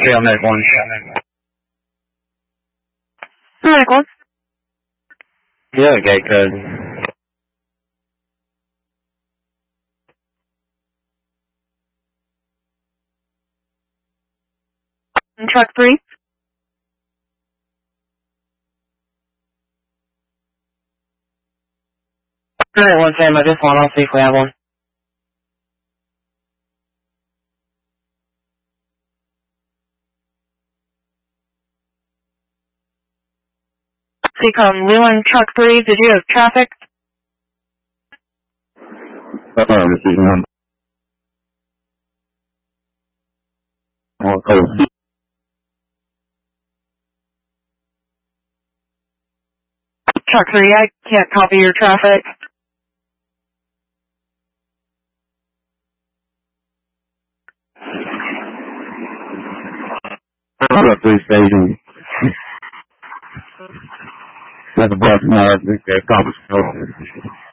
on that one. Medic 1. Yeah, gate code. And truck 3. Alright, one Sam, I just want, I'll see if we have one. Seacom, Leland, truck 3, did you have traffic? Receiving one. Truck 3, I can't copy your traffic. Truck 3 station. That's a bus now, I think they're accomplished.